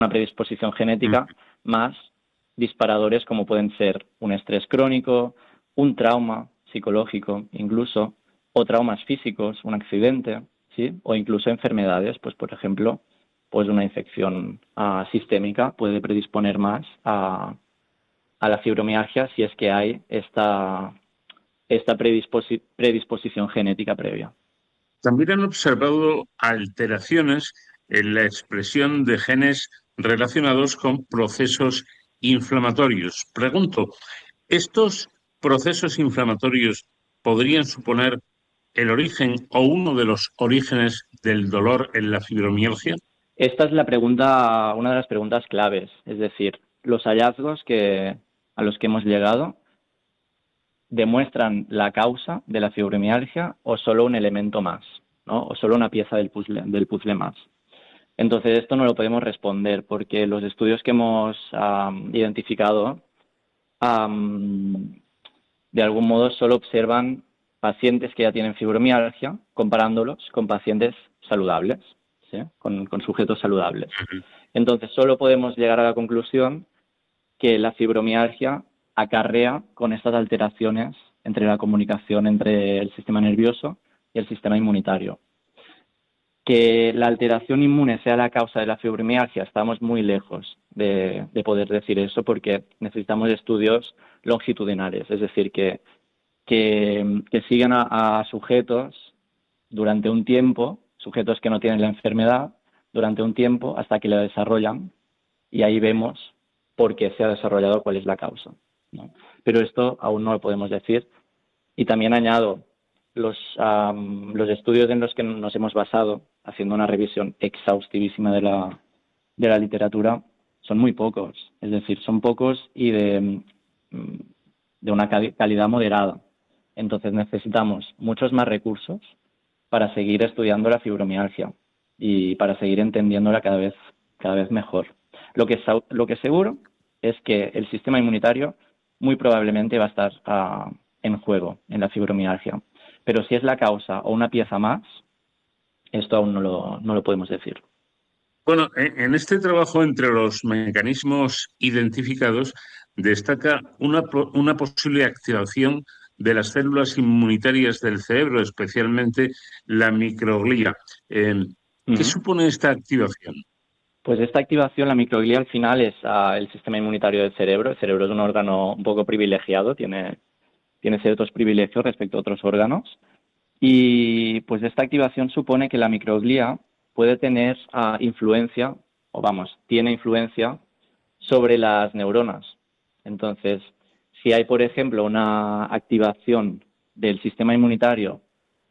una predisposición genética, más disparadores como pueden ser un estrés crónico, un trauma psicológico incluso, o traumas físicos, un accidente, ¿sí? O incluso enfermedades, pues por ejemplo, pues una infección sistémica puede predisponer más a la fibromialgia si es que hay esta predisposición genética previa. También han observado alteraciones en la expresión de genes relacionados con procesos inflamatorios. Pregunto, ¿estos procesos inflamatorios podrían suponer el origen o uno de los orígenes del dolor en la fibromialgia? Esta es la pregunta, una de las preguntas claves, es decir, los hallazgos a los que hemos llegado demuestran la causa de la fibromialgia o solo un elemento más, ¿no? O solo una pieza del puzzle más. Entonces esto no lo podemos responder porque los estudios que hemos identificado de algún modo solo observan pacientes que ya tienen fibromialgia comparándolos con pacientes saludables, ¿sí? Con sujetos saludables. Entonces solo podemos llegar a la conclusión que la fibromialgia acarrea con estas alteraciones entre la comunicación entre el sistema nervioso y el sistema inmunitario. Que la alteración inmune sea la causa de la fibromialgia, estamos muy lejos de poder decir eso porque necesitamos estudios longitudinales, es decir, que sigan a sujetos durante un tiempo, sujetos que no tienen la enfermedad, durante un tiempo hasta que la desarrollan y ahí vemos por qué se ha desarrollado, cuál es la causa, ¿no? Pero esto aún no lo podemos decir. Y también añado, los estudios en los que nos hemos basado, haciendo una revisión exhaustivísima de la literatura, son muy pocos. Es decir, son pocos y de una calidad moderada. Entonces necesitamos muchos más recursos para seguir estudiando la fibromialgia y para seguir entendiéndola cada vez mejor. Lo que seguro es que el sistema inmunitario muy probablemente va a estar en juego en la fibromialgia. Pero si es la causa o una pieza más, esto aún no lo podemos decir. Bueno, en este trabajo, entre los mecanismos identificados, destaca una posible activación de las células inmunitarias del cerebro, especialmente la microglía. ¿Qué supone esta activación? Pues esta activación, la microglía, al final es el sistema inmunitario del cerebro. El cerebro es un órgano un poco privilegiado, tiene ciertos privilegios respecto a otros órganos. Y pues esta activación supone que la microglía puede tener influencia, tiene influencia sobre las neuronas. Entonces, si hay, por ejemplo, una activación del sistema inmunitario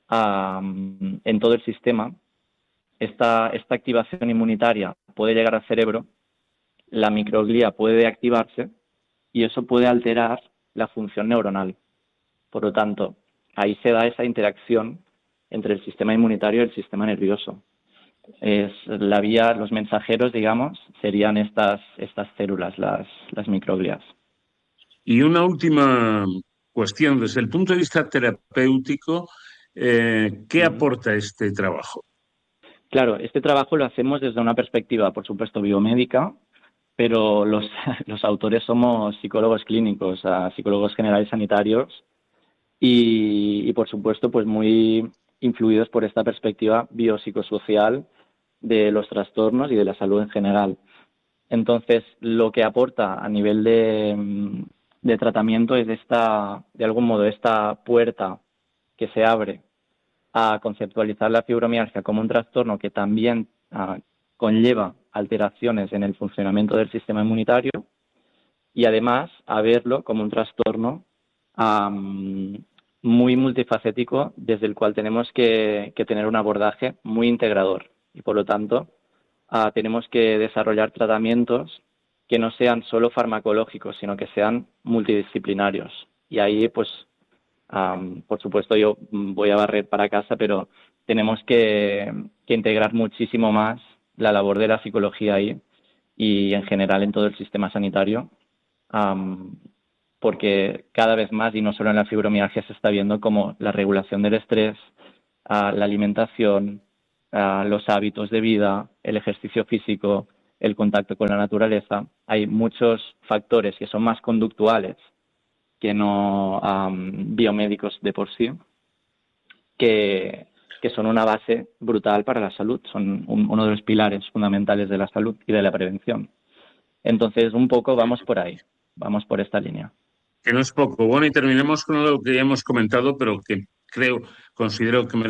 en todo el sistema, esta activación inmunitaria puede llegar al cerebro, la microglía puede activarse y eso puede alterar la función neuronal. Por lo tanto, ahí se da esa interacción entre el sistema inmunitario y el sistema nervioso. Los mensajeros, digamos, serían estas células, las microglias. Y una última cuestión, desde el punto de vista terapéutico, ¿qué aporta este trabajo? Claro, este trabajo lo hacemos desde una perspectiva, por supuesto, biomédica, pero los autores somos psicólogos clínicos, psicólogos generales sanitarios y, por supuesto, pues muy influidos por esta perspectiva biopsicosocial de los trastornos y de la salud en general. Entonces, lo que aporta a nivel de tratamiento es de algún modo, esta puerta que se abre a conceptualizar la fibromialgia como un trastorno que también conlleva alteraciones en el funcionamiento del sistema inmunitario y además a verlo como un trastorno muy multifacético desde el cual tenemos que tener un abordaje muy integrador y por lo tanto tenemos que desarrollar tratamientos que no sean solo farmacológicos sino que sean multidisciplinarios y ahí pues por supuesto, yo voy a barrer para casa, pero tenemos que integrar muchísimo más la labor de la psicología ahí y en general en todo el sistema sanitario, porque cada vez más, y no solo en la fibromialgia, se está viendo como la regulación del estrés, la alimentación, los hábitos de vida, el ejercicio físico el contacto con la naturaleza. Hay muchos factores que son más conductuales que no biomédicos de por sí, que son una base brutal para la salud, son uno de los pilares fundamentales de la salud y de la prevención. Entonces, un poco vamos por ahí, vamos por esta línea. Que no es poco. Bueno, y terminemos con algo que ya hemos comentado, pero que considero que merece